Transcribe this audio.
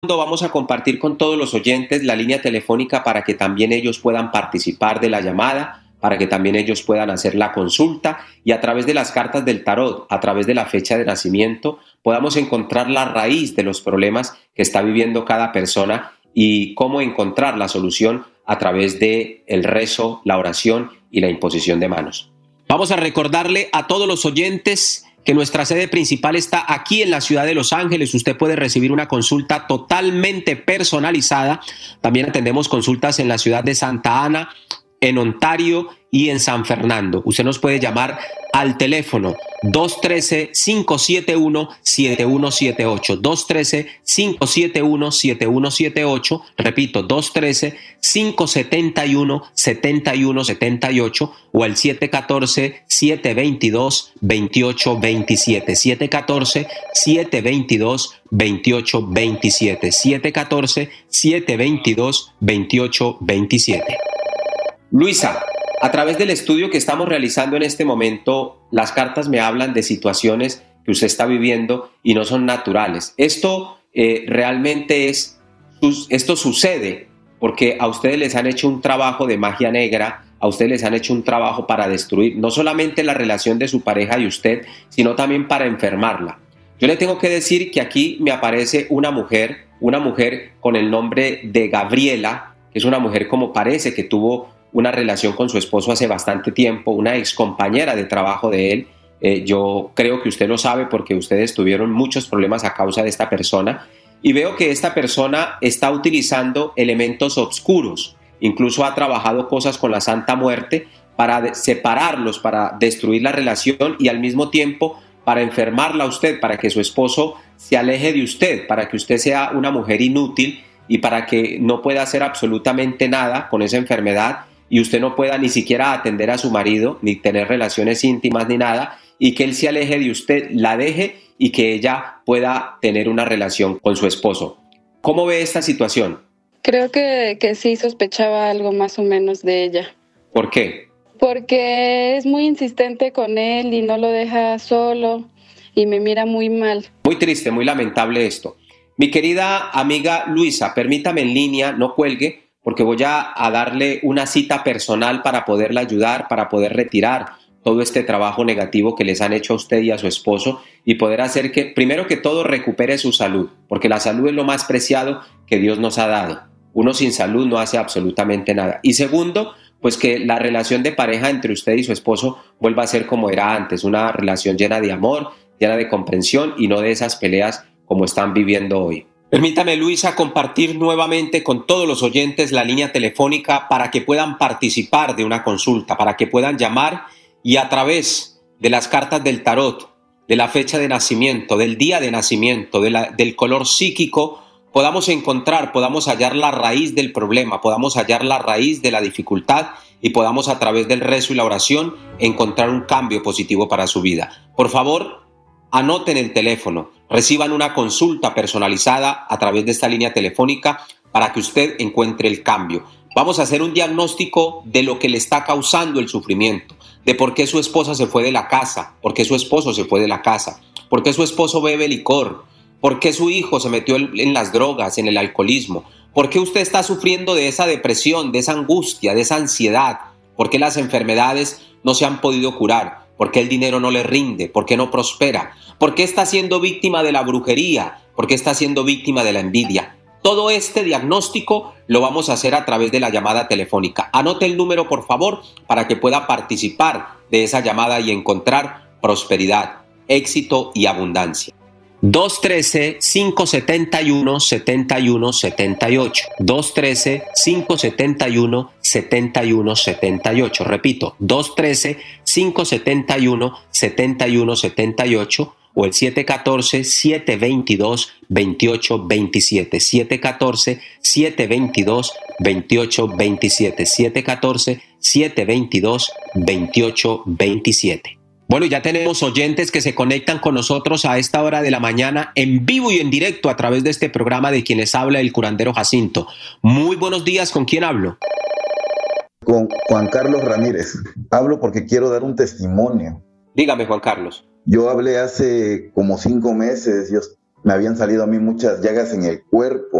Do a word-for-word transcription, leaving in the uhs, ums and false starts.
Vamos a compartir con todos los oyentes la línea telefónica para que también ellos puedan participar de la llamada, para que también ellos puedan hacer la consulta y a través de las cartas del tarot, a través de la fecha de nacimiento, podamos encontrar la raíz de los problemas que está viviendo cada persona y cómo encontrar la solución a través de el rezo, la oración y la imposición de manos. Vamos a recordarle a todos los oyentes que nuestra sede principal está aquí en la ciudad de Los Ángeles. Usted puede recibir una consulta totalmente personalizada. También atendemos consultas en la ciudad de Santa Ana, en Ontario y en San Fernando. Usted nos puede llamar al teléfono dos uno tres, cinco siete uno, siete uno siete ocho, dos uno tres, cinco siete uno, siete uno siete ocho, repito, dos uno tres, cinco siete uno, siete uno siete ocho o al siete uno cuatro, siete dos dos, dos ocho dos siete, siete uno cuatro, siete dos dos, dos ocho dos siete, siete uno cuatro, siete dos dos, dos ocho dos siete. Luisa, a través del estudio que estamos realizando en este momento, las cartas me hablan de situaciones que usted está viviendo y no son naturales. Esto eh, realmente es, esto sucede porque a ustedes les han hecho un trabajo de magia negra, a ustedes les han hecho un trabajo para destruir no solamente la relación de su pareja y usted, sino también para enfermarla. Yo le tengo que decir que aquí me aparece una mujer, una mujer con el nombre de Gabriela, que es una mujer como parece que tuvo una relación con su esposo hace bastante tiempo, una ex compañera de trabajo de él. Eh, yo creo que usted lo sabe porque ustedes tuvieron muchos problemas a causa de esta persona y veo que esta persona está utilizando elementos oscuros, incluso ha trabajado cosas con la Santa Muerte para separarlos, para destruir la relación y al mismo tiempo para enfermarla a usted, para que su esposo se aleje de usted, para que usted sea una mujer inútil y para que no pueda hacer absolutamente nada con esa enfermedad y usted no pueda ni siquiera atender a su marido, ni tener relaciones íntimas ni nada, y que él se aleje de usted, la deje y que ella pueda tener una relación con su esposo. ¿Cómo ve esta situación? Creo que, que sí sospechaba algo más o menos de ella. ¿Por qué? Porque es muy insistente con él y no lo deja solo y me mira muy mal. Muy triste, muy lamentable esto. Mi querida amiga Luisa, permítame en línea, no cuelgue, porque voy a, a darle una cita personal para poderla ayudar, para poder retirar todo este trabajo negativo que les han hecho a usted y a su esposo y poder hacer que, primero que todo, recupere su salud, porque la salud es lo más preciado que Dios nos ha dado. Uno sin salud no hace absolutamente nada. Y segundo, pues que la relación de pareja entre usted y su esposo vuelva a ser como era antes, una relación llena de amor, llena de comprensión y no de esas peleas como están viviendo hoy. Permítame, Luisa, compartir nuevamente con todos los oyentes la línea telefónica para que puedan participar de una consulta, para que puedan llamar y a través de las cartas del tarot, de la fecha de nacimiento, del día de nacimiento, de la, del color psíquico, podamos encontrar, podamos hallar la raíz del problema, podamos hallar la raíz de la dificultad y podamos a través del rezo y la oración encontrar un cambio positivo para su vida. Por favor, anoten el teléfono, reciban una consulta personalizada a través de esta línea telefónica para que usted encuentre el cambio. Vamos a hacer un diagnóstico de lo que le está causando el sufrimiento, de por qué su esposa se fue de la casa, por qué su esposo se fue de la casa, por qué su esposo bebe licor, por qué su hijo se metió en las drogas, en el alcoholismo, por qué usted está sufriendo de esa depresión, de esa angustia, de esa ansiedad, por qué las enfermedades no se han podido curar. ¿Por qué el dinero no le rinde? ¿Por qué no prospera? ¿Por qué está siendo víctima de la brujería? ¿Por qué está siendo víctima de la envidia? Todo este diagnóstico lo vamos a hacer a través de la llamada telefónica. Anote el número, por favor, para que pueda participar de esa llamada y encontrar prosperidad, éxito y abundancia. dos uno tres, cinco siete uno, siete uno siete ocho. dos uno tres, cinco siete uno, siete uno siete ocho. Repito, dos uno tres, cinco siete uno, siete uno siete ocho o el siete uno cuatro, siete dos dos, dos ocho dos siete. siete uno cuatro, siete dos dos, dos ocho dos siete. siete uno cuatro, siete dos dos, dos ocho dos siete. Bueno, ya tenemos oyentes que se conectan con nosotros a esta hora de la mañana en vivo y en directo a través de este programa de quien les habla el curandero Jacinto. Muy buenos días, ¿con quién hablo? Con Juan Carlos Ramírez. Hablo porque quiero dar un testimonio. Dígame, Juan Carlos. Yo hablé hace como cinco meses, yo me habían salido a mí muchas llagas en el cuerpo.